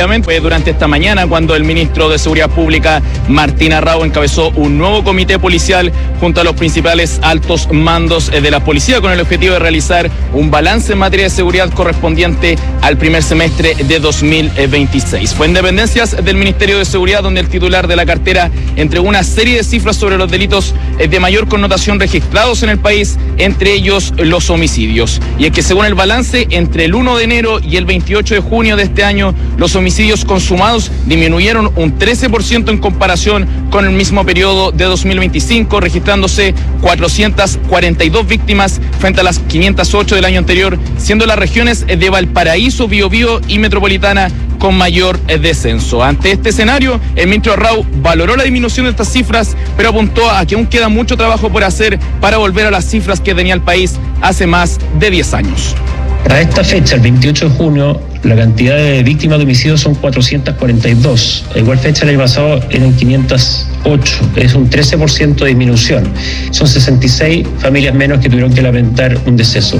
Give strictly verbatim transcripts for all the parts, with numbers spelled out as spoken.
efectivamente, fue durante esta mañana cuando el ministro de Seguridad Pública, Martín Arrau, encabezó un nuevo comité policial junto a los principales altos mandos de la policía con el objetivo de realizar un balance en materia de seguridad correspondiente al primer semestre de dos mil veintiséis. Fue en dependencias del Ministerio de Seguridad donde el titular de la cartera entregó una serie de cifras sobre los delitos de mayor connotación registrados en el país, entre ellos los homicidios. Y es que según el balance, entre el uno de enero y el veintiocho de junio de este año, los homicidios consumados disminuyeron un trece por ciento en comparación con el mismo periodo de dos mil veinticinco, registrándose cuatrocientas cuarenta y dos víctimas frente a las quinientas ocho del año anterior, siendo las regiones de Valparaíso, Biobío y Metropolitana con mayor descenso. Ante este escenario, el ministro Arrau valoró la disminución de estas cifras, pero apuntó a que aún queda mucho trabajo por hacer para volver a las cifras que tenía el país hace más de diez años. A esta fecha, el veintiocho de junio, la cantidad de víctimas de homicidios son cuatrocientas cuarenta y dos. A igual fecha el año pasado eran quinientas ocho. Es un trece por ciento de disminución. Son sesenta y seis familias menos que tuvieron que lamentar un deceso.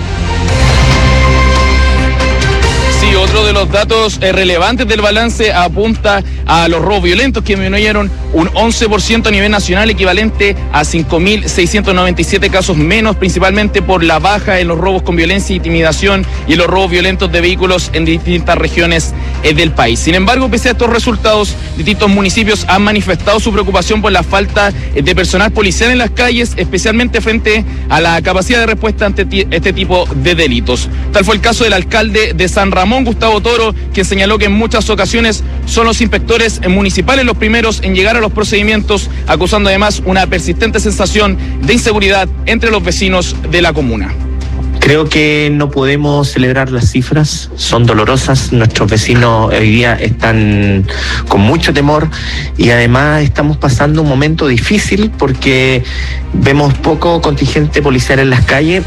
Sí, otro de los datos eh, relevantes del balance apunta a los robos violentos, que disminuyeron un once por ciento a nivel nacional, equivalente a cinco mil seiscientos noventa y siete casos menos, principalmente por la baja en los robos con violencia e intimidación y en los robos violentos de vehículos en distintas regiones eh, del país. Sin embargo, pese a estos resultados, distintos municipios han manifestado su preocupación por la falta eh, de personal policial en las calles, especialmente frente a la capacidad de respuesta ante este tipo de delitos. Tal fue el caso del alcalde de San Ramón, Gustavo Toro, quien señaló que en muchas ocasiones son los inspectores municipales los primeros en llegar a los procedimientos, acusando además una persistente sensación de inseguridad entre los vecinos de la comuna. Creo que no podemos celebrar las cifras, son dolorosas. Nuestros vecinos hoy día están con mucho temor y además estamos pasando un momento difícil porque vemos poco contingente policial en las calles.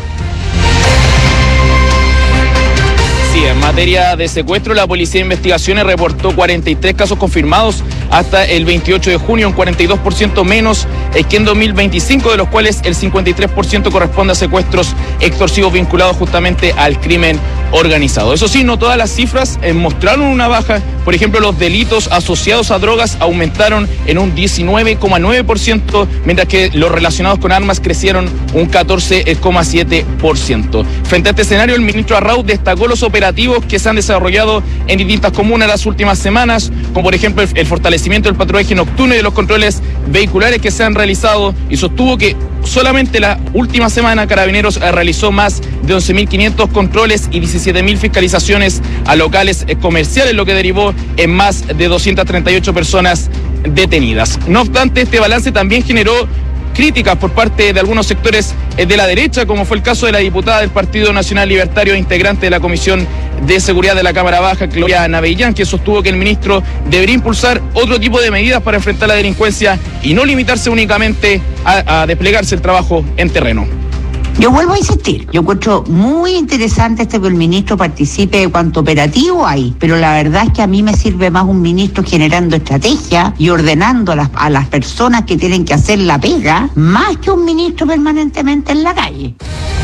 Sí, en materia de secuestro, la Policía de Investigaciones reportó cuarenta y tres casos confirmados hasta el veintiocho de junio, un cuarenta y dos por ciento menos que en dos mil veinticinco, de los cuales el cincuenta y tres por ciento corresponde a secuestros extorsivos vinculados justamente al crimen organizado. Eso sí, no todas las cifras eh, mostraron una baja. Por ejemplo, los delitos asociados a drogas aumentaron en un diecinueve coma nueve por ciento, mientras que los relacionados con armas crecieron un catorce coma siete por ciento. Frente a este escenario, el ministro Arrau destacó los operativos que se han desarrollado en distintas comunas las últimas semanas, como por ejemplo el, el fortalecimiento del patrullaje nocturno y de los controles vehiculares que se han realizado, y sostuvo que solamente la última semana Carabineros realizó más de once mil quinientos controles y diecisiete mil fiscalizaciones a locales comerciales, lo que derivó en más de doscientas treinta y ocho personas detenidas. No obstante, este balance también generó críticas por parte de algunos sectores de la derecha, como fue el caso de la diputada del Partido Nacional Libertario e integrante de la Comisión de Seguridad de la Cámara Baja, Gloria Navellán, que sostuvo que el ministro debería impulsar otro tipo de medidas para enfrentar la delincuencia y no limitarse únicamente a, a desplegarse el trabajo en terreno. Yo vuelvo a insistir, yo encuentro muy interesante este que el ministro participe de cuanto operativo hay, pero la verdad es que a mí me sirve más un ministro generando estrategia y ordenando a las, a las personas que tienen que hacer la pega, más que un ministro permanentemente en la calle.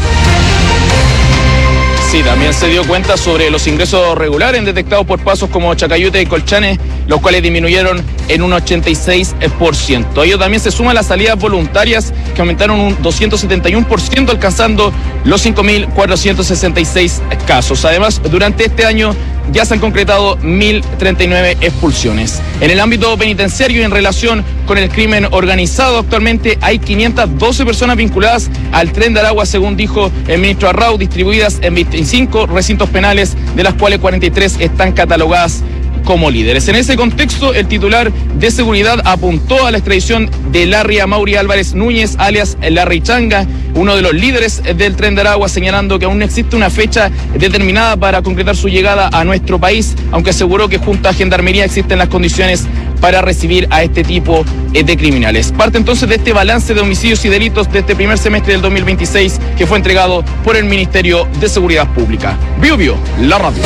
Sí, también se dio cuenta sobre los ingresos regulares detectados por pasos como Chacayute y Colchane, los cuales disminuyeron en un ochenta y seis por ciento. A ello también se suman las salidas voluntarias, que aumentaron un doscientos setenta y uno por ciento, alcanzando los cinco mil cuatrocientos sesenta y seis casos. Además, durante este año ya se han concretado mil treinta y nueve expulsiones. En el ámbito penitenciario y en relación con el crimen organizado, actualmente hay quinientas doce personas vinculadas al Tren de Aragua, según dijo el ministro Arrau, distribuidas en veinticinco recintos penales, de las cuales cuarenta y tres están catalogadas como líderes. En ese contexto, el titular de Seguridad apuntó a la extradición de Larry Amaury Álvarez Núñez, alias Larry Changa, uno de los líderes del Tren de Aragua, señalando que aún no existe una fecha determinada para concretar su llegada a nuestro país, aunque aseguró que junto a Gendarmería existen las condiciones para recibir a este tipo de criminales. Parte entonces de este balance de homicidios y delitos de este primer semestre del dos mil veintiséis, que fue entregado por el Ministerio de Seguridad Pública. Bio Bio, la radio.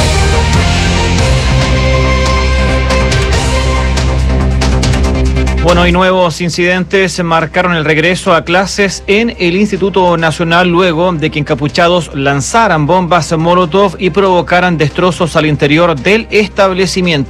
Bueno, y nuevos incidentes marcaron el regreso a clases en el Instituto Nacional luego de que encapuchados lanzaran bombas Molotov y provocaran destrozos al interior del establecimiento.